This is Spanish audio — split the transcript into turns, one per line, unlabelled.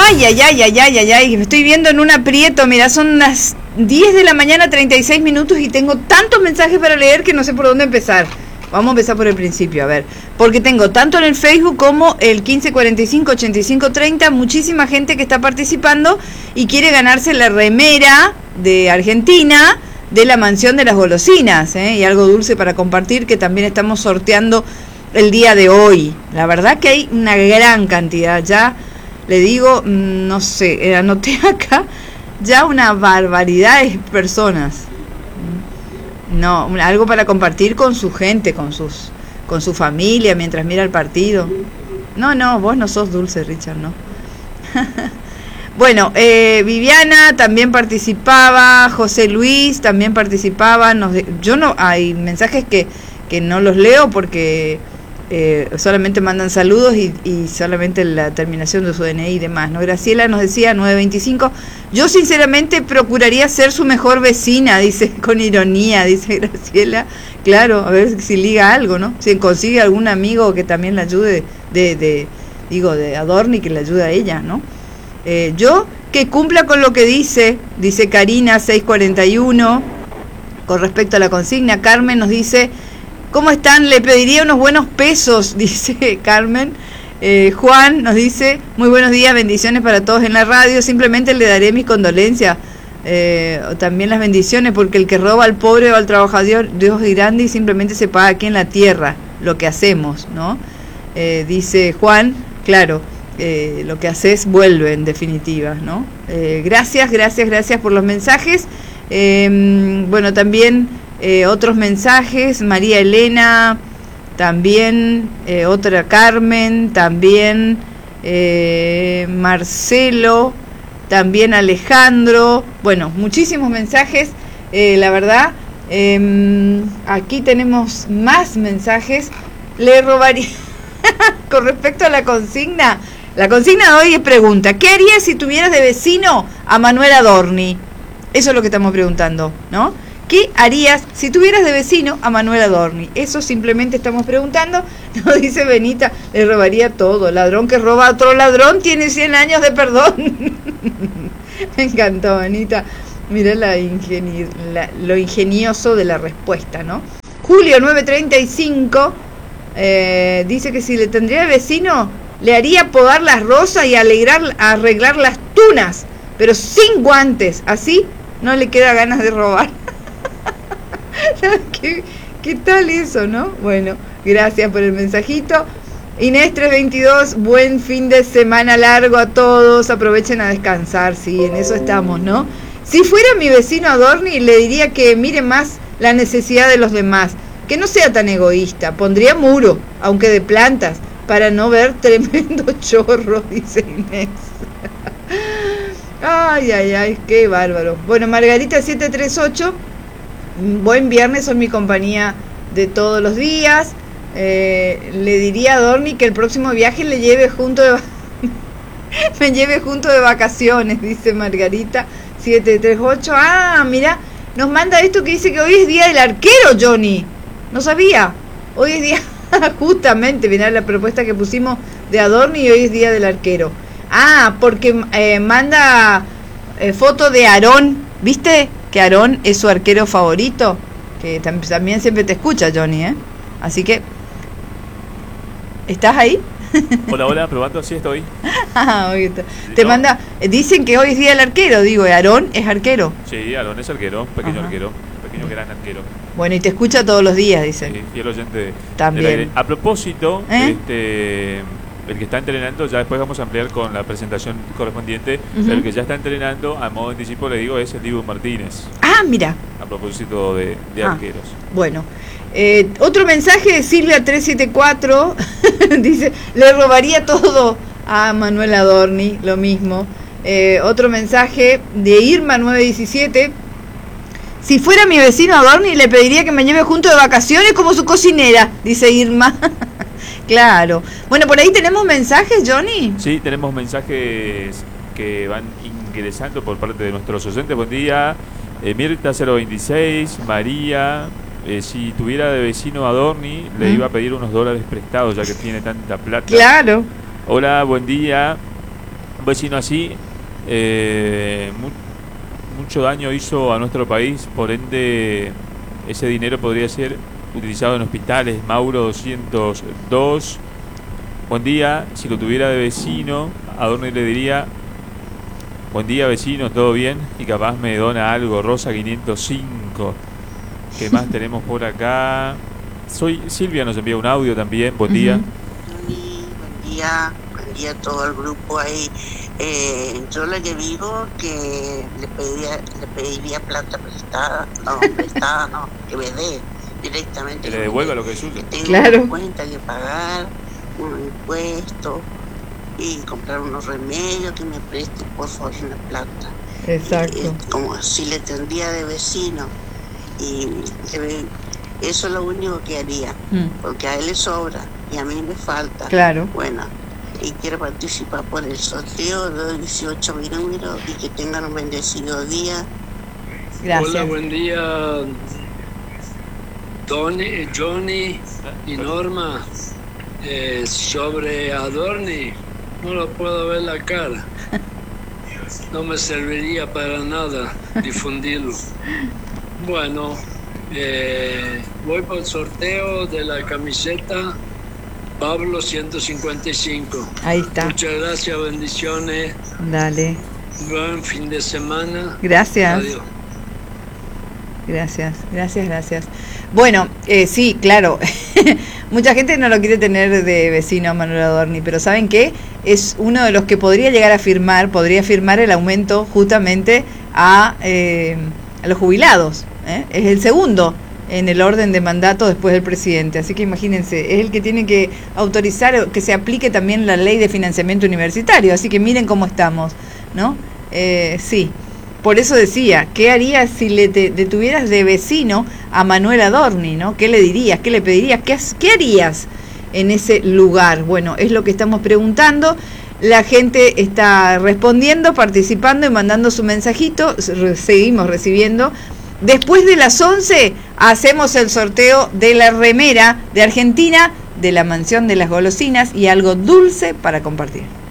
Ay, ay, ay, ay, ay, ay, ay, me estoy viendo en un aprieto, mira, son las 10 de la mañana, 36 minutos y tengo tantos mensajes para leer que no sé por dónde empezar. Vamos a empezar por el principio, a ver, porque tengo tanto en el Facebook como el 1545-8530, muchísima gente que está participando y quiere ganarse la remera de Argentina de la mansión de las golosinas, y algo dulce para compartir que también estamos sorteando el día de hoy. La verdad que hay una gran cantidad, ya le digo, no sé, anoté acá ya una barbaridad de personas. No, algo para compartir con su gente, con su familia mientras mira el partido. No, vos no sos dulce, Richard, no. Bueno, Viviana también participaba, José Luis también participaba. Yo no, hay mensajes que no los leo porque solamente mandan saludos y solamente la terminación de su DNI y demás, ¿no? Graciela nos decía 925, yo sinceramente procuraría ser su mejor vecina, dice con ironía, dice Graciela. Claro, a ver si liga algo, ¿no? Si consigue algún amigo que también la ayude de Adorni, que le ayude a ella, ¿no? Yo que cumpla con lo que dice Karina 641 con respecto a la consigna. Carmen nos dice, ¿cómo están? Le pediría unos buenos pesos, dice Carmen. Juan nos dice, muy buenos días, bendiciones para todos en la radio, simplemente le daré mis condolencias, también las bendiciones, porque el que roba al pobre o al trabajador, Dios es grande y simplemente se paga aquí en la tierra lo que hacemos, ¿no? Dice Juan, claro, lo que haces vuelve en definitiva, ¿no? Gracias por los mensajes. Bueno, también otros mensajes, María Elena, también otra Carmen, también Marcelo, también Alejandro, bueno, muchísimos mensajes, la verdad. Aquí tenemos más mensajes. Le robaría con respecto a la consigna. La consigna de hoy es pregunta, ¿qué harías si tuvieras de vecino a Manuel Adorni? Eso es lo que estamos preguntando, ¿no? ¿Qué harías si tuvieras de vecino a Manuel Adorni? Eso simplemente estamos preguntando. Nos dice Benita, le robaría todo. Ladrón que roba a otro ladrón tiene 100 años de perdón. Me encantó, Benita. Mirá lo ingenioso de la respuesta, ¿no? Julio 935 dice que si le tendría de vecino, le haría podar las rosas y arreglar las tunas, pero sin guantes. Así no le queda ganas de robar. ¿Qué tal eso, no? Bueno, gracias por el mensajito. Inés 322, buen fin de semana largo a todos, aprovechen a descansar, sí, en eso estamos, ¿no? Si fuera mi vecino Adorni, le diría que mire más la necesidad de los demás, que no sea tan egoísta, pondría muro, aunque de plantas, para no ver tremendo chorro, dice Inés. Ay, qué bárbaro. Bueno, Margarita 738, buen viernes, son mi compañía de todos los días. Le diría a Adorni que el próximo viaje le lleve me lleve junto de vacaciones, dice Margarita 738. Mira, nos manda esto que dice que hoy es día del arquero, Johnny. No sabía. Hoy es día, justamente, mirá la propuesta que pusimos de Adorni y hoy es día del arquero. Porque manda foto de Aarón. ¿Viste que Aarón es su arquero favorito? Que también siempre te escucha, Johnny, Así que, ¿estás ahí?
Hola, probando, sí estoy.
Te manda, dicen que hoy es día del arquero, digo, Aarón es arquero.
Sí, Aarón es arquero, pequeño arquero, pequeño gran arquero.
Bueno, y te escucha todos los días, dicen.
Sí, fiel oyente
también.
Del aire. A propósito, el que está entrenando, ya después vamos a ampliar con la presentación correspondiente, el que ya está entrenando, a modo de anticipo le digo, es el Dibu Martínez.
Mira.
A propósito de arqueros.
Bueno. Otro mensaje de Silvia 374 dice, le robaría todo a Manuel Adorni, lo mismo. Otro mensaje de Irma 917, si fuera mi vecino Adorni le pediría que me lleve junto de vacaciones como su cocinera, dice Irma. Claro. Bueno, por ahí tenemos mensajes, Johnny.
Sí, tenemos mensajes que van ingresando por parte de nuestros oyentes. Buen día, Mirta 026, María. Si tuviera de vecino a Adorni, le iba a pedir unos dólares prestados, ya que tiene tanta plata.
Claro.
Hola, buen día. Un vecino así mucho daño hizo a nuestro país, por ende ese dinero podría ser utilizado en hospitales. Mauro 202, buen día, si lo tuviera de vecino, Adorni le diría: buen día vecino, ¿todo bien? Y capaz me dona algo. Rosa 505. ¿Qué más tenemos por acá? Silvia nos envía un audio también, buen día.
Buen día a todo el grupo ahí. Yo la que vivo, que le pediría plata prestada, no, que me dé directamente.
Que le devuelva lo que es suyo.
Que tengo
Claro.
una cuenta que pagar, unos impuestos y comprar unos remedios, que me preste por favor una plata.
Exacto.
Como si le tendría de vecino, y eso es lo único que haría, porque a él le sobra y a mí me falta.
Claro.
Bueno, y quiero participar por el sorteo de 18 números y que tengan un bendecido día.
Gracias.
Hola, buen día, Johnny y Norma. Sobre Adorni, no lo puedo ver la cara. No me serviría para nada difundirlo. Bueno, voy por el sorteo de la camiseta Pablo 155.
Ahí está.
Muchas gracias, bendiciones.
Dale.
Buen fin de semana.
Gracias.
Adiós.
Gracias. Bueno, sí, claro. Mucha gente no lo quiere tener de vecino a Manuel Adorni, pero ¿saben qué? Es uno de los que podría llegar a podría firmar el aumento justamente a los jubilados. Es el segundo en el orden de mandato después del presidente. Así que imagínense, es el que tiene que autorizar que se aplique también la ley de financiamiento universitario. Así que miren cómo estamos, ¿no? Sí. Por eso decía, ¿qué harías si le tuvieras de vecino a Manuel Adorni, ¿no? ¿Qué le dirías? ¿Qué le pedirías? ¿Qué harías en ese lugar? Bueno, es lo que estamos preguntando. La gente está respondiendo, participando y mandando su mensajito. Seguimos recibiendo. Después de las 11 hacemos el sorteo de la remera de Argentina, de la Mansión de las Golosinas y algo dulce para compartir.